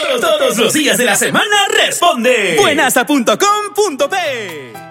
Todos los días de la semana responde. Buenasa.com.p